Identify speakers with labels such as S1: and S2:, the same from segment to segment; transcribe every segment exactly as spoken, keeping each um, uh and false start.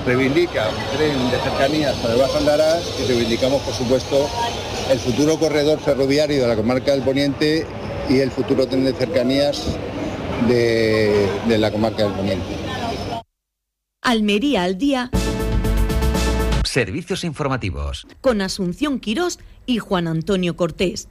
S1: reivindica un tren de cercanías para el Bajo Andarás y reivindicamos, por supuesto, el futuro corredor ferroviario de la comarca del Poniente y el futuro tren de cercanías de, de la comarca del Poniente.
S2: Almería al día.
S3: Servicios informativos.
S2: Con Asunción Quirós y Juan Antonio Cortés.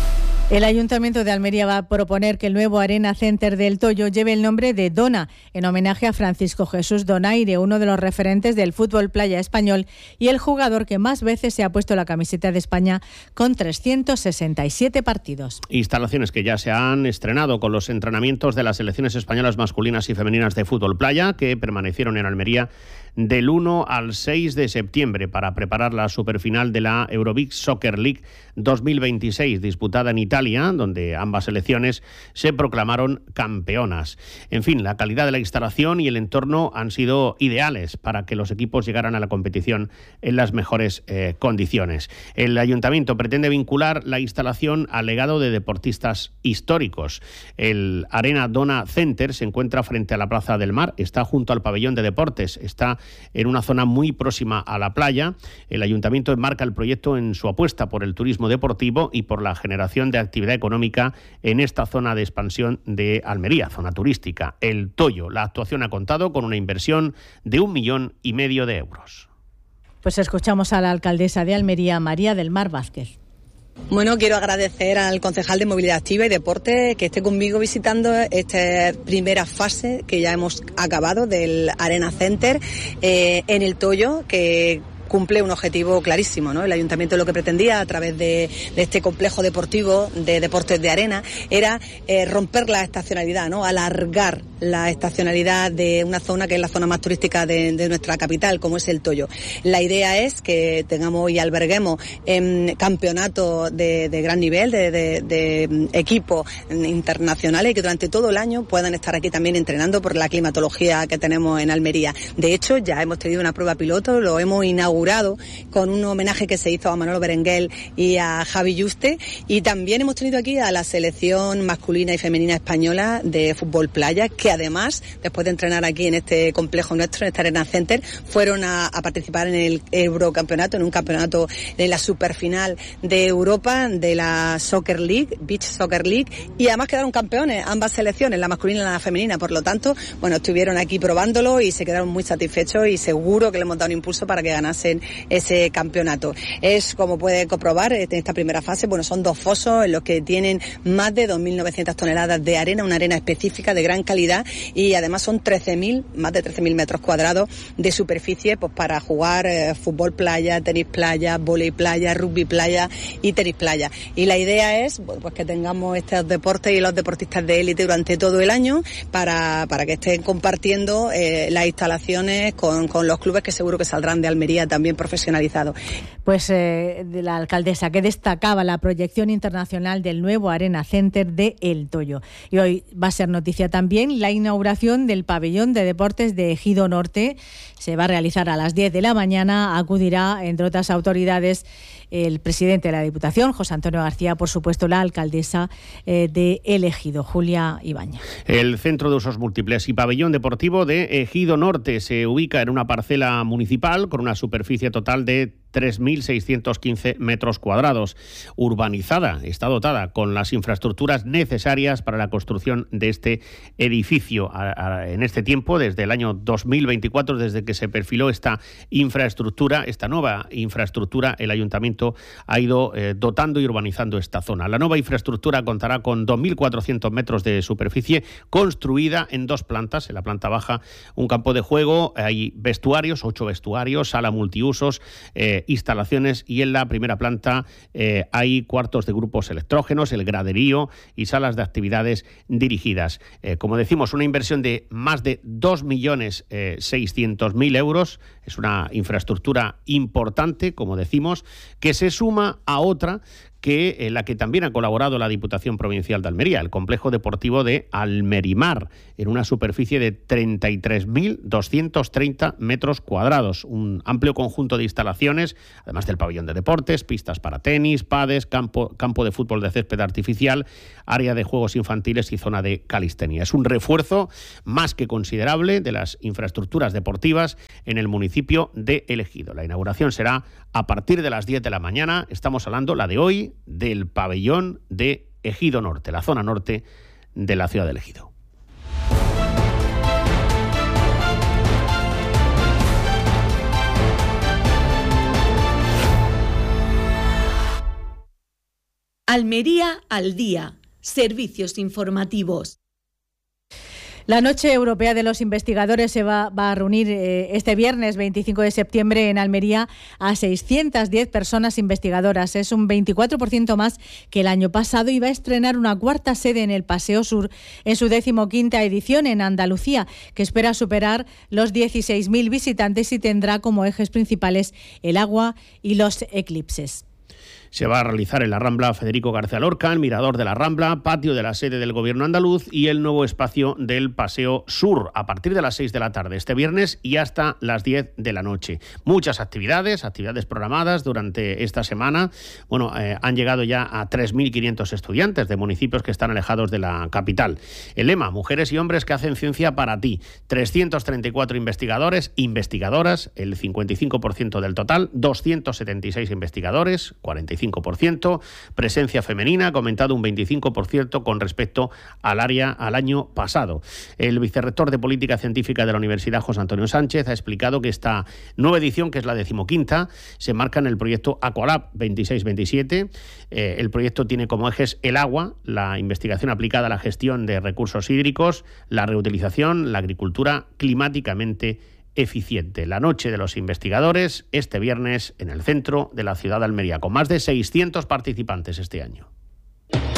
S4: El Ayuntamiento de Almería va a proponer que el nuevo Arena Center del Toyo lleve el nombre de Dona, en homenaje a Francisco Jesús Donaire, uno de los referentes del fútbol playa español y el jugador que más veces se ha puesto la camiseta de España con trescientos sesenta y siete partidos.
S5: Instalaciones que ya se han estrenado con los entrenamientos de las selecciones españolas masculinas y femeninas de fútbol playa, que permanecieron en Almería del uno al seis de septiembre para preparar la superfinal de la Eurobeach Soccer League dos mil veintiséis, disputada en Italia, donde ambas selecciones se proclamaron campeonas. En fin, la calidad de la instalación y el entorno han sido ideales para que los equipos llegaran a la competición en las mejores eh, condiciones. El Ayuntamiento pretende vincular la instalación al legado de deportistas históricos. El Arena Dona Center se encuentra frente a la Plaza del Mar, está junto al pabellón de deportes, está en una zona muy próxima a la playa. El Ayuntamiento enmarca el proyecto en su apuesta por el turismo deportivo y por la generación de actividad económica en esta zona de expansión de Almería, zona turística, el Toyo. La actuación ha contado con una inversión de un millón y medio de euros.
S4: Pues escuchamos a la alcaldesa de Almería, María del Mar Vázquez.
S6: Bueno, quiero agradecer al concejal de Movilidad Activa y Deporte que esté conmigo visitando esta primera fase que ya hemos acabado del Arena Center eh, en el Toyo, que cumple un objetivo clarísimo, ¿no? El Ayuntamiento lo que pretendía a través de, de este complejo deportivo de deportes de arena era eh, romper la estacionalidad, ¿no? Alargar la estacionalidad de una zona que es la zona más turística de, de nuestra capital, como es el Toyo. La idea es que tengamos y alberguemos eh, campeonatos de, de gran nivel, de, de, de equipos internacionales y que durante todo el año puedan estar aquí también entrenando por la climatología que tenemos en Almería. De hecho, ya hemos tenido una prueba piloto, lo hemos inaugurado con un homenaje que se hizo a Manolo Berenguel y a Javi Yuste, y también hemos tenido aquí a la selección masculina y femenina española de fútbol playa, que además, después de entrenar aquí en este complejo nuestro, en este Arena Center, fueron a, a participar en el Eurocampeonato, en un campeonato de la superfinal de Europa, de la Soccer League, Beach Soccer League, y además quedaron campeones ambas selecciones, la masculina y la femenina. Por lo tanto, bueno, estuvieron aquí probándolo y se quedaron muy satisfechos y seguro que le hemos dado un impulso para que ganase ese campeonato. Es, como puede comprobar, en esta primera fase, bueno, son dos fosos en los que tienen más de dos mil novecientas toneladas de arena, una arena específica de gran calidad, y además son trece mil, más de trece mil metros cuadrados de superficie, pues para jugar eh, fútbol playa, tenis playa, vóley playa, rugby playa y tenis playa. Y la idea es pues, pues que tengamos estos deportes y los deportistas de élite durante todo el año para, para que estén compartiendo eh, las instalaciones con, con los clubes que seguro que saldrán de Almería también bien profesionalizado.
S4: Pues eh, de la alcaldesa, que destacaba la proyección internacional del nuevo Arena Center de El Toyo. Y hoy va a ser noticia también la inauguración del pabellón de deportes de Ejido Norte. Se va a realizar a las diez de la mañana. Acudirá, entre otras autoridades, el presidente de la Diputación, José Antonio García, por supuesto la alcaldesa eh, de El Ejido, Julia Ibáñez.
S5: El Centro de Usos Múltiples y Pabellón Deportivo de Ejido Norte se ubica en una parcela municipal con una superficie total de tres mil seiscientos quince metros cuadrados, urbanizada, está dotada con las infraestructuras necesarias para la construcción de este edificio. A, a, en este tiempo, desde el año dos mil veinticuatro, desde que se perfiló esta infraestructura, esta nueva infraestructura, el Ayuntamiento ha ido eh, dotando y urbanizando esta zona. La nueva infraestructura contará con dos mil cuatrocientos metros de superficie, construida en dos plantas. En la planta baja, un campo de juego, hay vestuarios, ocho vestuarios, sala multiusos, eh, instalaciones, y en la primera planta eh, hay cuartos de grupos electrógenos, el graderío y salas de actividades dirigidas. Eh, como decimos, una inversión de más de dos millones seiscientos mil euros. Es una infraestructura importante, como decimos, que se suma a otra que en la que también ha colaborado la Diputación Provincial de Almería, el complejo deportivo de Almerimar, en una superficie de treinta y tres mil doscientos treinta metros cuadrados, un amplio conjunto de instalaciones, además del pabellón de deportes, pistas para tenis, pades, campo, campo de fútbol de césped artificial, área de juegos infantiles y zona de calistenia. Es un refuerzo más que considerable de las infraestructuras deportivas en el municipio de El Ejido. La inauguración será a partir de las diez de la mañana. Estamos hablando, la de hoy, del pabellón de Ejido Norte, la zona norte de la ciudad de El Ejido.
S2: Almería al día. Servicios informativos.
S4: La Noche Europea de los Investigadores se va, va a reunir eh, este viernes veinticinco de septiembre en Almería a seiscientas diez personas investigadoras. Es un veinticuatro por ciento más que el año pasado y va a estrenar una cuarta sede en el Paseo Sur en su decimoquinta edición en Andalucía, que espera superar los dieciséis mil visitantes y tendrá como ejes principales el agua y los eclipses.
S5: Se va a realizar en la Rambla Federico García Lorca, el Mirador de la Rambla, patio de la sede del Gobierno andaluz y el nuevo espacio del Paseo Sur, a partir de las seis de la tarde este viernes y hasta las diez de la noche. Muchas actividades, actividades programadas durante esta semana. Bueno, eh, han llegado ya a tres mil quinientos estudiantes de municipios que están alejados de la capital. El lema, mujeres y hombres que hacen ciencia para ti. trescientos treinta y cuatro investigadores, investigadoras, el cincuenta y cinco por ciento del total, doscientos setenta y seis investigadores, cuarenta y cinco por ciento, presencia femenina ha aumentado un veinticinco por ciento con respecto al área al año pasado. El vicerrector de Política Científica de la Universidad, José Antonio Sánchez, ha explicado que esta nueva edición, que es la decimoquinta, se marca en el proyecto Aqualab veintiséis veintisiete. Eh, el proyecto tiene como ejes el agua, la investigación aplicada a la gestión de recursos hídricos, la reutilización, la agricultura climáticamente eficiente. La Noche de los Investigadores, este viernes en el centro de la ciudad de Almería, con más de seiscientos participantes este año.